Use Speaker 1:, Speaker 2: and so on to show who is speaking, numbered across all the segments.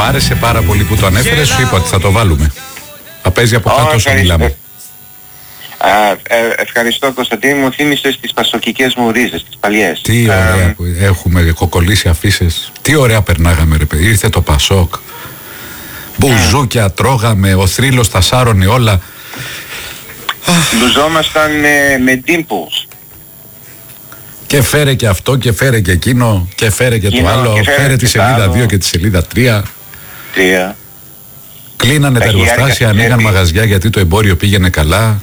Speaker 1: άρεσε πάρα πολύ που το ανέφερες, σου είπα ότι θα το βάλουμε. Θα παίζει από κάτω όσο μιλάμε.
Speaker 2: Ευχαριστώ Κωνσταντίνη, μου θύμισες τις πασοκικές μου ρίζες, τις παλιές.
Speaker 1: Τι ωραία που έχουμε κοκκολήσει αφίσες. Τι ωραία περνάγαμε ρε παιδί. Ήρθε το Πασόκ. Μπουζούκια τρώγαμε, ο θρύλος τα σάρωνε όλα.
Speaker 2: Λουζόμασταν με dimples.
Speaker 1: Και φέρε και αυτό και φέρε και εκείνο και φέρε και το άλλο. Φέρε τη σελίδα 2 και τη σελίδα 3. Κλείνανε τα εργοστάσια, ανοίγαν μαγαζιά γιατί το εμπόριο πήγαινε καλά.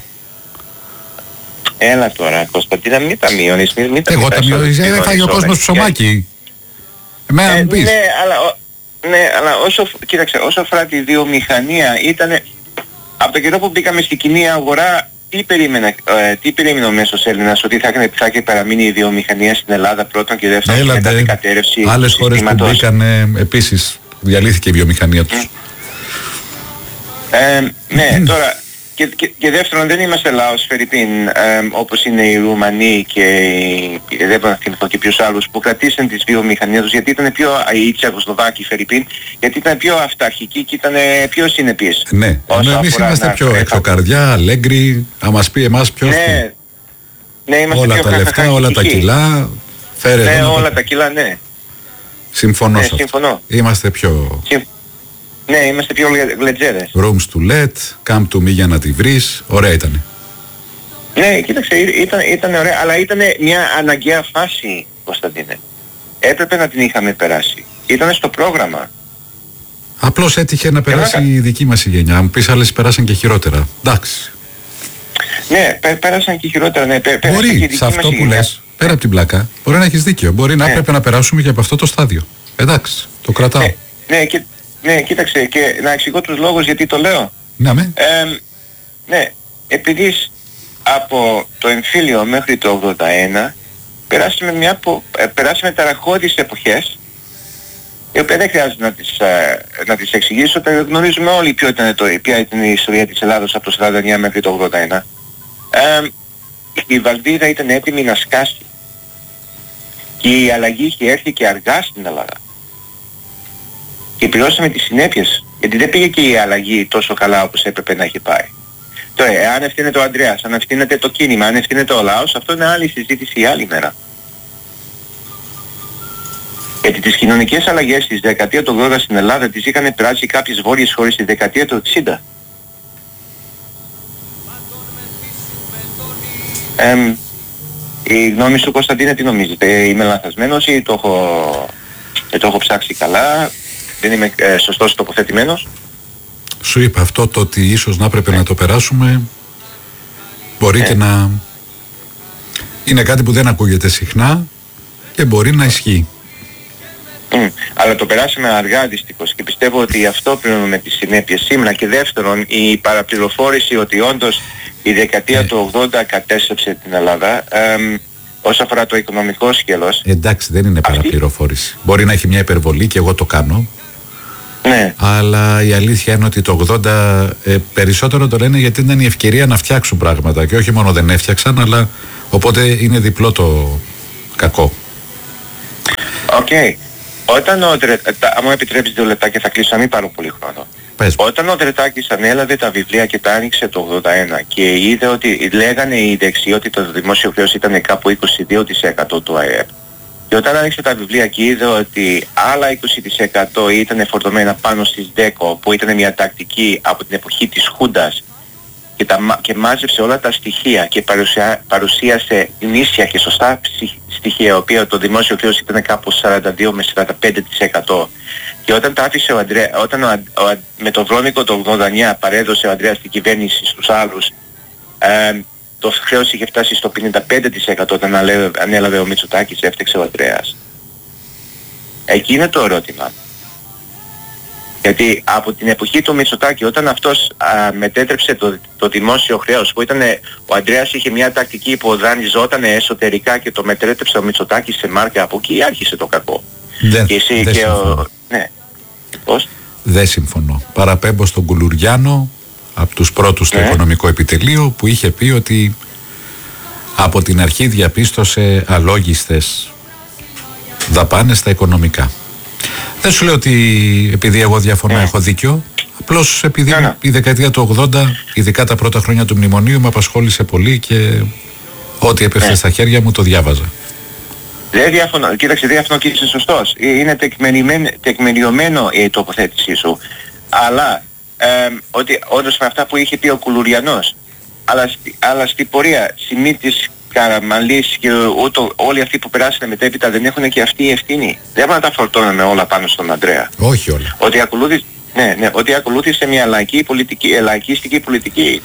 Speaker 2: Έλα τώρα Κωνσταντίνα, μην τα μειώνεις.
Speaker 1: Εγώ τα μειώνεις, έφαγε ο κόσμος ψωμάκι. Εμένα μου πεις.
Speaker 2: Ναι, αλλά όσο αφορά τη βιομηχανία ήταν από το καιρό που μπήκαμε στην κοινή αγορά. Τι περίμενε ο μέσος Έλληνας, ότι θα είχε παραμείνει η βιομηχανία στην Ελλάδα πρώτον και δεύτερον μετά την κατέρευση.
Speaker 1: Άλλες χώρες που μπήκανε επίσης διαλύθηκε η βιομηχανία τους.
Speaker 2: Ναι, τώρα και δεύτερον δεν είμαστε λαός Φερρυπίν όπως είναι οι Ρουμανοί και δεν μπορώ να θυμηθώ και ποιους άλλους που κρατήσαν τις βιομηχανίες τους, γιατί ήταν πιο οι Τσεχοσλοβάκοι Φερρυπίν, γιατί ήταν πιο αυταρχικοί και ήταν πιο συνεπείς.
Speaker 1: Ναι, εμείς είμαστε πιο εξωκαρδιά, αλέγκρι, να μας πει εμάς ποιος.
Speaker 2: Ναι, είμαστε
Speaker 1: όλα
Speaker 2: πιο
Speaker 1: τα λεφτά, όλα τα κιλά, φέρε
Speaker 2: ναι, όλα τα κιλά, ναι.
Speaker 1: Συμφωνώ.
Speaker 2: Ναι, συμφωνώ.
Speaker 1: Είμαστε πιο...
Speaker 2: Ναι, είμαστε πιο γλετζέρες.
Speaker 1: Rooms to let, come to me για να τη βρεις. Ωραία ήτανε.
Speaker 2: Ναι, κοίταξε, ήταν ωραία, αλλά ήταν μια αναγκαία φάση, Κωνσταντίνε. Έπρεπε να την είχαμε περάσει. Ήταν στο πρόγραμμα.
Speaker 1: Απλώς έτυχε να περάσει η δική μας η γενιά. Μου πεις άλλες περάσαν και χειρότερα. Εντάξει.
Speaker 2: Ναι, πέρασαν και χειρότερα. Ναι,
Speaker 1: μπορεί, σε αυτό που λες, πέρα από την πλάκα, μπορεί να έχεις δίκιο. Μπορεί να έπρεπε να περάσουμε και από αυτό το στάδιο. Εντάξει, το κρατάω.
Speaker 2: Ναι, κοίταξε, και να εξηγώ τους λόγους γιατί το λέω. Ναι, επειδή από το εμφύλιο μέχρι το 81 περάσαμε ταραχώδεις εποχές, οι οποίες δεν χρειάζεται να τις εξηγήσω, τα γνωρίζουμε όλοι ποια ήταν η ιστορία της Ελλάδος από το 49 μέχρι το 81. Η Βαλβίδα ήταν έτοιμη να σκάσει και η αλλαγή είχε έρθει και αργά στην Ελλάδα. Και πληρώσαμε τις συνέπειες, γιατί δεν πήγε και η αλλαγή τόσο καλά όπως έπρεπε να έχει πάει. Τώρα, αν ευθύνεται ο Ανδρέας, αν ευθύνεται το κίνημα, αν ευθύνεται ο λαός, αυτό είναι άλλη συζήτηση άλλη μέρα. Γιατί τις κοινωνικές αλλαγές της δεκαετία του 80 στην Ελλάδα τις είχαν περάσει κάποιες βόρειες χώρες στη δεκαετία του 60. Η γνώμη σου Κωνσταντίνε τι νομίζετε, είμαι λανθασμένος ή το έχω ψάξει καλά? Δεν είμαι σωστός τοποθετημένος?
Speaker 1: Σου είπα αυτό, το ότι ίσως να έπρεπε να το περάσουμε μπορεί και να είναι κάτι που δεν ακούγεται συχνά και μπορεί να ισχύει.
Speaker 2: Αλλά το περάσαμε αργά δυστυχώς και πιστεύω ότι αυτό πληρώνουμε τις συνέπειες σήμερα. Και δεύτερον, η παραπληροφόρηση ότι όντως η δεκαετία του 80 κατέστρεψε την Ελλάδα όσον αφορά το οικονομικό σκέλος.
Speaker 1: Εντάξει, δεν είναι παραπληροφόρηση. Μπορεί να έχει μια υπερβολή και εγώ το κάνω.
Speaker 2: Ναι.
Speaker 1: Αλλά η αλήθεια είναι ότι το 80 περισσότερο το λένε γιατί ήταν η ευκαιρία να φτιάξουν πράγματα και όχι μόνο δεν έφτιαξαν, αλλά οπότε είναι διπλό το κακό.
Speaker 2: Οκ. Όταν αν μου επιτρέψεις 2 λεπτά και θα κλείσω, να μην πάρω πολύ χρόνο. Όταν ο Δρετάκης ανέλαβε τα βιβλία και τα άνοιξε το 81 και είδε ότι λέγανε οι δεξιοί ότι το δημόσιο χρέος ήταν κάπου 22% του ΑΕΠ. Και όταν άνοιξε τα βιβλία και είδε ότι άλλα 20% ήταν φορτωμένα πάνω στις ΔΕΚΟ, που ήταν μια τακτική από την εποχή της Χούντας, και μάζεψε όλα τα στοιχεία και παρουσίασε γνήσια και σωστά στοιχεία, οποία το δημόσιο χρέος ήταν κάπου 42 με 45%. Και όταν τα άφησε με το βρώμικο το 89 παρέδωσε ο Ανδρέας την κυβέρνηση στους άλλους, το χρέος είχε φτάσει στο 55% όταν ανέλαβε ο Μητσοτάκης, έφτιαξε ο Ανδρέας. Εκεί είναι το ερώτημα. Γιατί από την εποχή του Μητσοτάκη, όταν αυτός μετέτρεψε το δημόσιο χρέος, που ήταν, ο Ανδρέας είχε μια τακτική που δανειζόταν εσωτερικά και το μετέτρεψε ο Μητσοτάκης σε μάρκα, από εκεί άρχισε το κακό. Πώς?
Speaker 1: Δεν συμφωνώ. Παραπέμπω στον Κουλουριάνο, από τους πρώτους στο οικονομικό επιτελείο, που είχε πει ότι από την αρχή διαπίστωσε αλόγιστες δαπάνες στα οικονομικά. Δεν σου λέω ότι επειδή εγώ διαφωνώ έχω δίκιο. Απλώς επειδή η δεκαετία του 80, ειδικά τα πρώτα χρόνια του μνημονίου, με απασχόλησε πολύ και ό,τι έπεφτε στα χέρια μου το διάβαζα.
Speaker 2: Δεν διαφωνώ. Κοίταξε, δεν διαφωνώ και είσαι σωστός. Είναι τεκμηριωμένο η τοποθέτησή σου. Αλλά ότι όντως με αυτά που είχε πει ο Κουλουριανός, αλλά στην πορεία Σιμίτης, Καραμανλής και όλοι αυτοί που περάσανε μετέπειτα δεν έχουν και αυτή η ευθύνη. Δεν μπορούμε να τα φορτώναμε όλα πάνω στον Ανδρέα.
Speaker 1: Όχι όλα.
Speaker 2: Ότι ακολούθησε μια λαϊκίστικη πολιτική.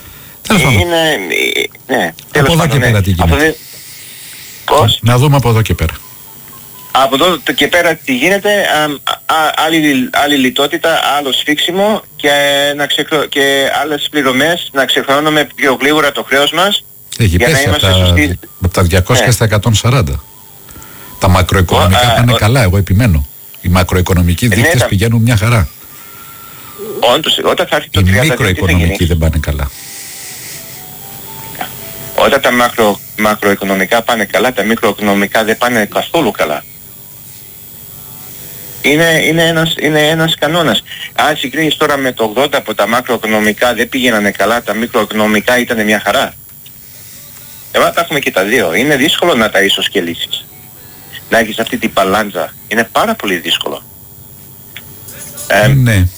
Speaker 1: Από εδώ και πέρα τι γίνεται.
Speaker 2: Πώς?
Speaker 1: Να δούμε από εδώ και πέρα.
Speaker 2: Από εδώ και πέρα τι γίνεται, άλλη λιτότητα, άλλο σφίξιμο και άλλες πληρωμές, να ξεχρονώνουμε πιο γλίγορα το χρέος μας.
Speaker 1: Έχει πέσει από τα 200 στα 140. Τα μακροοικονομικά πάνε καλά, εγώ επιμένω. Οι μακροοικονομικοί δείκτες πηγαίνουν μια χαρά.
Speaker 2: Όντως, όταν θα έρθει το 30
Speaker 1: οι μικροοικονομικοί δεν πάνε καλά.
Speaker 2: Όταν τα μακροοικονομικά πάνε καλά, τα μικροοικονομικά δεν πάνε καθόλου καλά. Είναι ένας κανόνας. Αν συγκρίνεις τώρα με το 80 που τα μακροοικονομικά δεν πήγαινανε καλά, τα μικροοικονομικά ήταν μια χαρά. Εμάς τα έχουμε και τα δύο. Είναι δύσκολο να τα ισοσκελίσεις. Να έχεις αυτή την παλάντζα. Είναι πάρα πολύ δύσκολο.
Speaker 1: Ναι.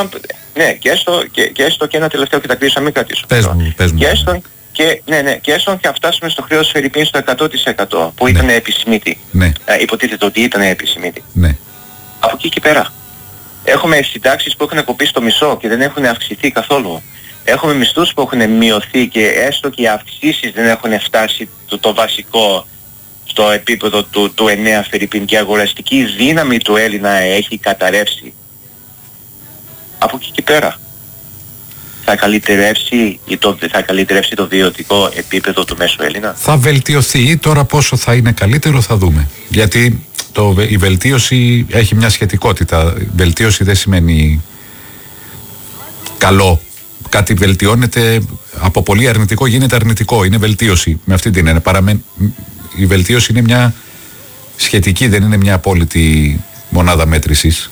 Speaker 2: Και έστω και ένα τελευταίο και τα κλείσω, μην κρατήσω.
Speaker 1: Πες μου.
Speaker 2: Και έστω και να φτάσουμε στο χρέος Φερρυπίν στο 100% που ήταν επισημήτη.
Speaker 1: Ναι.
Speaker 2: Υποτίθεται ότι ήταν επισημήτη.
Speaker 1: Ναι.
Speaker 2: Από εκεί και πέρα. Έχουμε συντάξεις που έχουν κοπεί στο μισό και δεν έχουν αυξηθεί καθόλου. Έχουμε μισθούς που έχουν μειωθεί και έστω και οι αυξήσεις δεν έχουν φτάσει το βασικό στο επίπεδο του 9 Φερρυπίν και η αγοραστική δύναμη του Έλληνα έχει καταρρεύσει. Από εκεί και πέρα. Θα καλυτερεύσει το βιωτικό επίπεδο του μέσου Έλληνα.
Speaker 1: Θα βελτιωθεί. Τώρα πόσο θα είναι καλύτερο θα δούμε. Γιατί η βελτίωση έχει μια σχετικότητα. Βελτίωση δεν σημαίνει καλό. Κάτι βελτιώνεται από πολύ αρνητικό γίνεται αρνητικό. Είναι βελτίωση. Με αυτή την έννοια. Η βελτίωση είναι μια σχετική, δεν είναι μια απόλυτη μονάδα μέτρησης.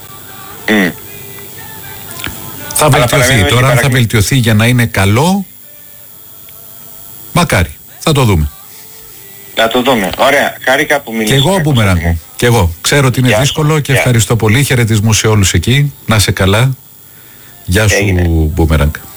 Speaker 1: Θα βελτιωθεί. Τώρα αν θα βελτιωθεί για να είναι καλό, μακάρι. Θα το δούμε.
Speaker 2: Θα το δούμε. Ωραία. Χάρηκα που μιλήσαμε.
Speaker 1: Και εγώ Μπούμεραγκ. Και εγώ. Ξέρω ότι είναι δύσκολο και ευχαριστώ πολύ. Χαιρετισμού σε όλους εκεί. Να είσαι καλά. Γεια σου Μπούμεραγκ.